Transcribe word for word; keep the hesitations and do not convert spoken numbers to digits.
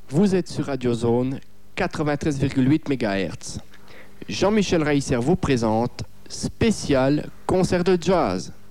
Vous êtes sur Radio Zone quatre-vingt-treize virgule huit mégahertz. Jean-Michel Raisser vous présente spécial concert de jazz.